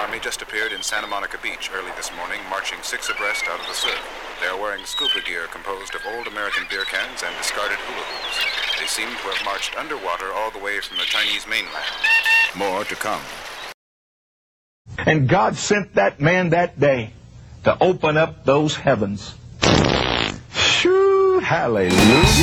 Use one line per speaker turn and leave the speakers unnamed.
Army just appeared in Santa Monica Beach early this morning, marching 6 abreast out of the surf. They are wearing scuba gear composed of old American beer cans and discarded hula hoops. They seem to have marched underwater all the way from the Chinese mainland. More to come.
And God sent that man that day to open up those heavens. Shoo, hallelujah.